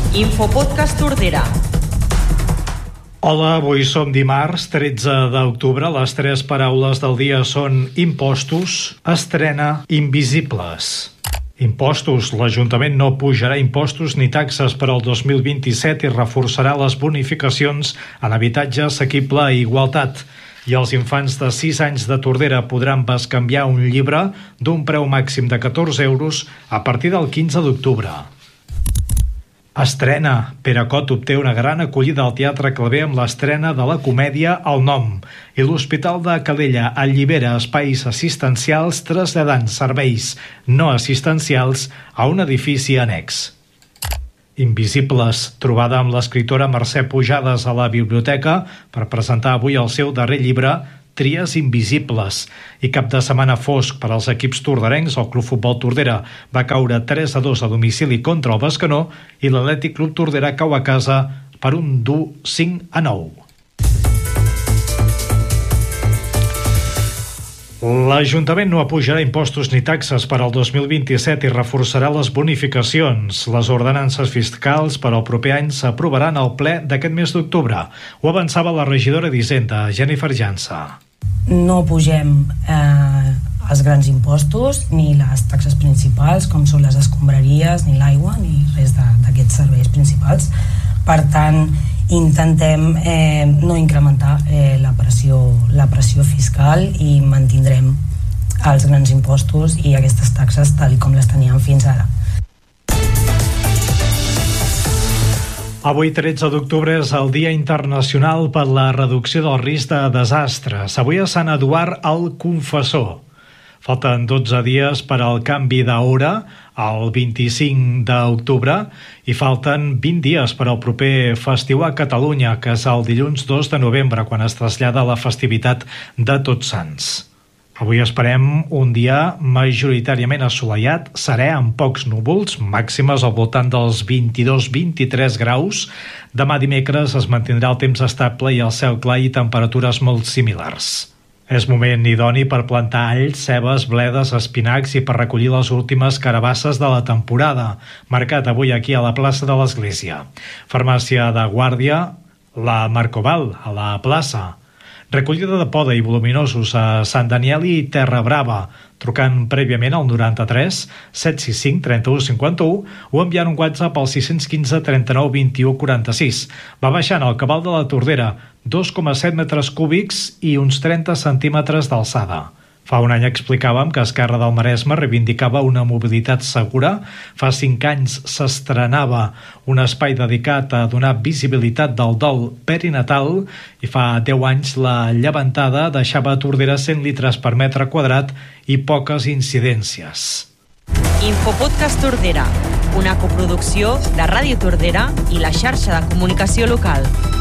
Infopodcast Tordera. Hola, avui som dimarts, 13 d'octubre. Les tres paraules del dia són impostos, estrena, invisibles. Impostos. L'Ajuntament no pujarà impostos ni taxes per al 2027 i reforçarà les bonificacions en habitatge assequible i igualtat. I els infants de 6 anys de Tordera podran bescanviar un llibre d'un preu màxim de 14 euros a partir del 15 d'octubre. Estrena. Pere Cot obté una gran acollida al Teatre Claver amb l'estrena de la comèdia El Nom. I l'Hospital de Calella allibera espais assistencials traslladant serveis no assistencials a un edifici annex. Invisibles. Trobada amb l'escriptora Mercè Pujades a la biblioteca per presentar avui el seu darrer llibre, Tries invisibles. I cap de setmana fosc per als equips torderencs. El Club Futbol Tordera va caure 3-2 a domicili contra el Bescanó i l'Atlètic Club Tordera cau a casa per un dur 5-9. L'Ajuntament no apujarà impostos ni taxes per al 2027 i reforçarà les bonificacions. Les ordenances fiscals per al proper any s'aprovaran al ple d'aquest mes d'octubre. Ho avançava la regidora d'Hisenda, Jennifer Llança. No pugem els grans impostos ni les taxes principals, com són les escombraries, ni l'aigua, ni res d'aquests serveis principals. Per tant, intentem no incrementar la pressió fiscal i mantindrem els grans impostos i aquestes taxes tal com les teníem fins ara. Avui, 13 d'octubre, és el Dia Internacional per la Reducció del Risc de Desastres. Avui a Sant Eduard el Confessor. Falten 12 dies per al canvi d'hora, el 25 d'octubre, i falten 20 dies per al proper festiu a Catalunya, que és el dilluns 2 de novembre, quan es trasllada la festivitat de Tots Sants. Avui esperem un dia majoritàriament assolellat, serè amb pocs núvols, màximes al voltant dels 22-23 graus. Demà dimecres es mantindrà el temps estable i el cel clar i temperatures molt similars. És moment idoni per plantar alls, cebes, bledes, espinacs i per recollir les últimes carabasses de la temporada, marcat avui aquí a la plaça de l'Església. Farmàcia de Guàrdia, la Marcoval, a la plaça. Recollida de poda i voluminosos a Sant Daniel i Terra Brava, trucant prèviament al 93 765 31 51 o enviant un WhatsApp al 615 39 21 46. Va baixant el cabal de la Tordera, 2,7 metres cúbics i uns 30 centímetres d'alçada. Fa un any explicàvem que Esquerra del Maresme reivindicava una mobilitat segura. Fa 5 anys s'estrenava un espai dedicat a donar visibilitat del dol perinatal i fa 10 anys la llevantada deixava a Tordera 100 litres per metre quadrat i poques incidències. Infopodcast Tordera, una coproducció de Ràdio Tordera i la xarxa de comunicació local.